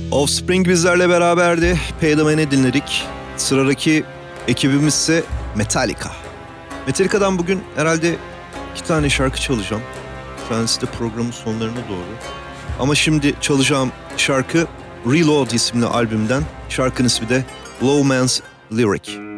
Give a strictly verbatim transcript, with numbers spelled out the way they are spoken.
Offspring bizlerle beraberdi. Pay the Man'i dinledik. Sıradaki ekibimiz ise Metallica. Metallica'dan bugün herhalde iki tane şarkı çalacağım. Bir tanesi de programın sonlarına doğru. Ama şimdi çalacağım şarkı Reload isimli albümden. Şarkının ismi de Low Man's Lyric.